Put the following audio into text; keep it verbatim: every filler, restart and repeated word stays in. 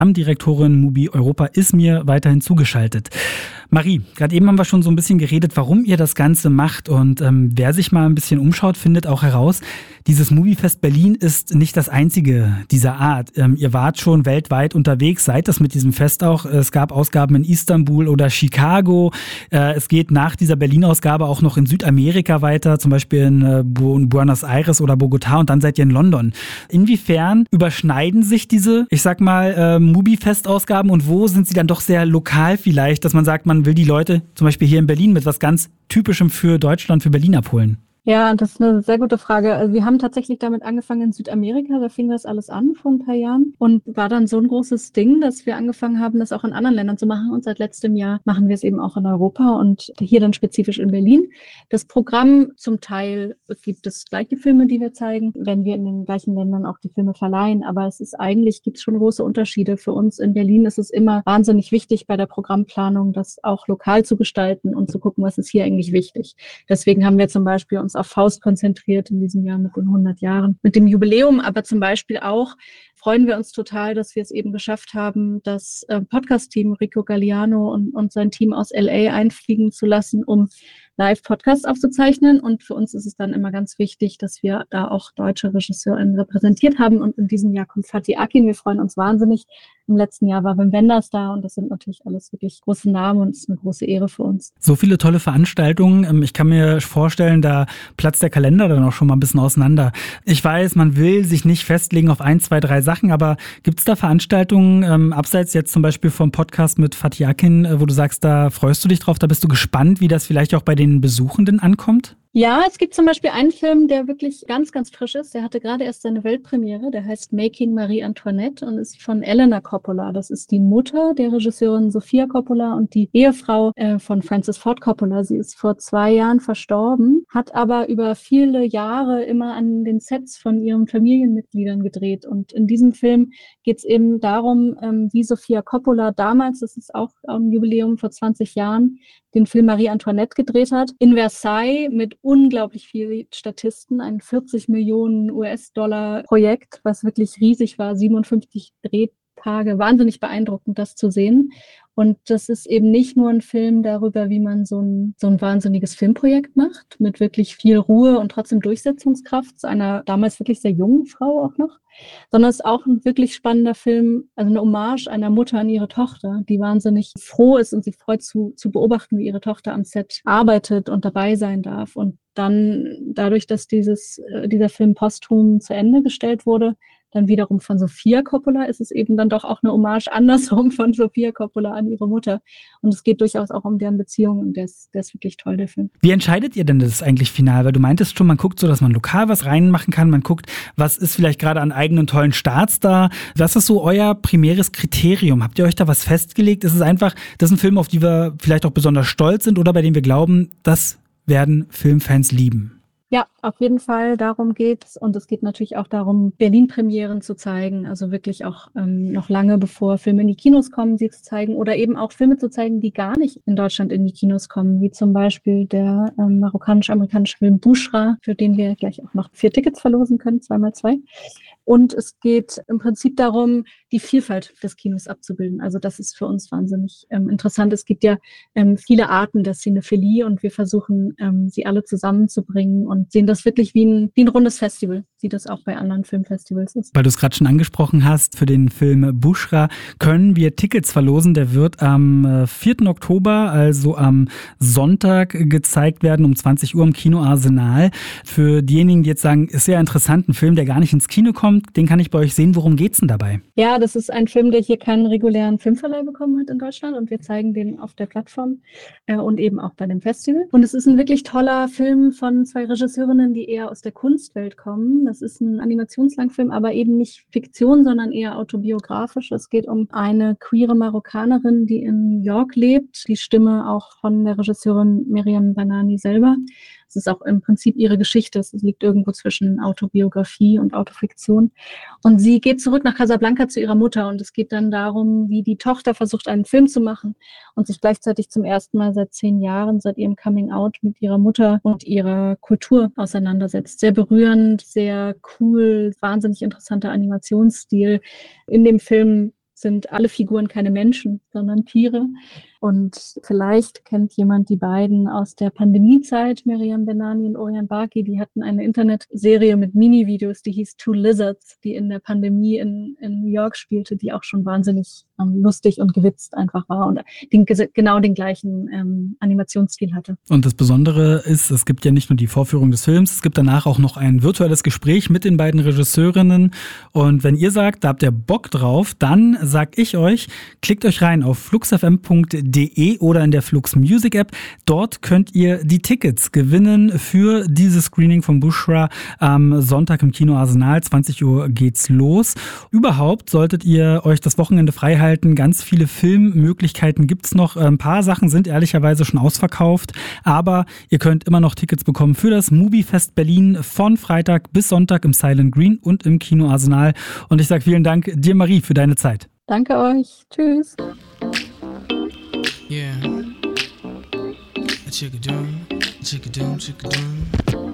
Direktorin Mubi Europa ist mir weiterhin zugeschaltet. Marie, gerade eben haben wir schon so ein bisschen geredet, warum ihr das Ganze macht. Und ähm, wer sich mal ein bisschen umschaut, findet auch heraus, dieses Moviefest Berlin ist nicht das einzige dieser Art. Ähm, ihr wart schon weltweit unterwegs, seid das mit diesem Fest auch. Es gab Ausgaben in Istanbul oder Chicago. Äh, es geht nach dieser Berlin-Ausgabe auch noch in Südamerika weiter, zum Beispiel in äh, Buenos Aires oder Bogotá, und dann seid ihr in London. Inwiefern überschneiden sich diese, ich sag mal, äh, Movie-Fest-Ausgaben und wo sind sie dann doch sehr lokal vielleicht, dass man sagt, man will die Leute zum Beispiel hier in Berlin mit was ganz Typischem für Deutschland, für Berlin abholen? Ja, das ist eine sehr gute Frage. Also wir haben tatsächlich damit angefangen in Südamerika, da fing das alles an vor ein paar Jahren und war dann so ein großes Ding, dass wir angefangen haben, das auch in anderen Ländern zu machen, und seit letztem Jahr machen wir es eben auch in Europa und hier dann spezifisch in Berlin. Das Programm, zum Teil gibt es gleiche Filme, die wir zeigen, wenn wir in den gleichen Ländern auch die Filme verleihen, aber es ist eigentlich, gibt es schon große Unterschiede. Für uns in Berlin ist es immer wahnsinnig wichtig, bei der Programmplanung das auch lokal zu gestalten und zu gucken, was ist hier eigentlich wichtig. Deswegen haben wir zum Beispiel uns auf Faust konzentriert in diesem Jahr mit den hundert Jahren, mit dem Jubiläum, aber zum Beispiel auch freuen wir uns total, dass wir es eben geschafft haben, das äh, Podcast-Team Rico Galliano und, und sein Team aus L A einfliegen zu lassen, um Live-Podcasts aufzuzeichnen. Und für uns ist es dann immer ganz wichtig, dass wir da auch deutsche RegisseurInnen repräsentiert haben. Und in diesem Jahr kommt Fatih Akin. Wir freuen uns wahnsinnig. Im letzten Jahr war Wim Wenders da und das sind natürlich alles wirklich große Namen und es ist eine große Ehre für uns. So viele tolle Veranstaltungen. Ich kann mir vorstellen, da platzt der Kalender dann auch schon mal ein bisschen auseinander. Ich weiß, man will sich nicht festlegen auf ein, zwei, drei Sachen, aber gibt es da Veranstaltungen, ähm, abseits jetzt zum Beispiel vom Podcast mit Fatih Akin, wo du sagst, da freust du dich drauf, da bist du gespannt, wie das vielleicht auch bei den Besuchenden ankommt? Ja, es gibt zum Beispiel einen Film, der wirklich ganz, ganz frisch ist. Der hatte gerade erst seine Weltpremiere. Der heißt Making Marie Antoinette und ist von Elena Coppola. Das ist die Mutter der Regisseurin Sofia Coppola und die Ehefrau äh, von Francis Ford Coppola. Sie ist vor zwei Jahren verstorben, hat aber über viele Jahre immer an den Sets von ihren Familienmitgliedern gedreht. Und in diesem Film geht es eben darum, ähm, wie Sofia Coppola damals, das ist auch ein Jubiläum vor zwanzig Jahren, den Film Marie Antoinette gedreht hat, in Versailles mit unglaublich vielen Statisten, ein vierzig Millionen US-Dollar Projekt, was wirklich riesig war, siebenundfünfzig Drehtage, wahnsinnig beeindruckend, das zu sehen. Und das ist eben nicht nur ein Film darüber, wie man so ein, so ein wahnsinniges Filmprojekt macht, mit wirklich viel Ruhe und trotzdem Durchsetzungskraft, zu einer damals wirklich sehr jungen Frau auch noch, sondern es ist auch ein wirklich spannender Film, also eine Hommage einer Mutter an ihre Tochter, die wahnsinnig froh ist und sich freut zu, zu beobachten, wie ihre Tochter am Set arbeitet und dabei sein darf. Und dann dadurch, dass dieses, dieser Film posthum zu Ende gestellt wurde, dann wiederum von Sofia Coppola, ist es eben dann doch auch eine Hommage andersrum von Sofia Coppola an ihre Mutter. Und es geht durchaus auch um deren Beziehung und der ist, der ist wirklich toll, der Film. Wie entscheidet ihr denn das eigentlich final? Weil du meintest schon, man guckt so, dass man lokal was reinmachen kann, man guckt, was ist vielleicht gerade an eigenen tollen Starts da. Was ist so euer primäres Kriterium? Habt ihr euch da was festgelegt? Ist es einfach, das ist ein Film, auf die wir vielleicht auch besonders stolz sind oder bei dem wir glauben, das werden Filmfans lieben? Ja, auf jeden Fall, darum geht's. Und es geht natürlich auch darum, Berlin-Premieren zu zeigen, also wirklich auch ähm, noch lange bevor Filme in die Kinos kommen, sie zu zeigen oder eben auch Filme zu zeigen, die gar nicht in Deutschland in die Kinos kommen, wie zum Beispiel der ähm, marokkanisch-amerikanische Film Bushra, für den wir gleich auch noch vier Tickets verlosen können, zweimal zwei. Und es geht im Prinzip darum, die Vielfalt des Kinos abzubilden. Also das ist für uns wahnsinnig ähm, interessant. Es gibt ja ähm, viele Arten der Cinephilie und wir versuchen, ähm, sie alle zusammenzubringen und sehen das wirklich wie ein, wie ein rundes Festival, wie das auch bei anderen Filmfestivals ist. Weil du es gerade schon angesprochen hast, für den Film Bushra können wir Tickets verlosen. Der wird am vierten Oktober, also am Sonntag, gezeigt werden um zwanzig Uhr im Kino Arsenal. Für diejenigen, die jetzt sagen, ist sehr interessant, ein Film, der gar nicht ins Kino kommt, den kann ich bei euch sehen. Worum geht's denn dabei? Ja, das ist ein Film, der hier keinen regulären Filmverleih bekommen hat in Deutschland und wir zeigen den auf der Plattform äh, und eben auch bei dem Festival. Und es ist ein wirklich toller Film von zwei Regisseurinnen, die eher aus der Kunstwelt kommen. Das ist ein Animationslangfilm, aber eben nicht Fiktion, sondern eher autobiografisch. Es geht um eine queere Marokkanerin, die in New York lebt. Die Stimme auch von der Regisseurin Miriam Banani selber. Es ist auch im Prinzip ihre Geschichte. Es liegt irgendwo zwischen Autobiografie und Autofiktion. Und sie geht zurück nach Casablanca zu ihrer Mutter und es geht dann darum, wie die Tochter versucht, einen Film zu machen und sich gleichzeitig zum ersten Mal seit zehn Jahren, seit ihrem Coming-out mit ihrer Mutter und ihrer Kultur auseinandersetzt. Sehr berührend, sehr cool, wahnsinnig interessanter Animationsstil. In dem Film sind alle Figuren keine Menschen, sondern Tiere. Und vielleicht kennt jemand die beiden aus der Pandemiezeit, Miriam Benani und Orion Barki. Die hatten eine Internetserie mit Mini-Videos, die hieß Two Lizards, die in der Pandemie in, in New York spielte, die auch schon wahnsinnig ähm, lustig und gewitzt einfach war und den, genau den gleichen ähm, Animationsstil hatte. Und das Besondere ist, es gibt ja nicht nur die Vorführung des Films, es gibt danach auch noch ein virtuelles Gespräch mit den beiden Regisseurinnen. Und wenn ihr sagt, da habt ihr Bock drauf, dann sag ich euch, klickt euch rein auf fluxfm punkt de oder in der Flux Music App. Dort könnt ihr die Tickets gewinnen für dieses Screening von Bushra am Sonntag im Kino Arsenal. zwanzig Uhr geht's los. Überhaupt solltet ihr euch das Wochenende frei halten. Ganz viele Filmmöglichkeiten gibt's noch. Ein paar Sachen sind ehrlicherweise schon ausverkauft, aber ihr könnt immer noch Tickets bekommen für das Moviefest Berlin von Freitag bis Sonntag im Silent Green und im Kino Arsenal. Und ich sage vielen Dank dir, Marie, für deine Zeit. Danke euch. Tschüss. Yeah. A chicka doom, chicka doom, chicka doom.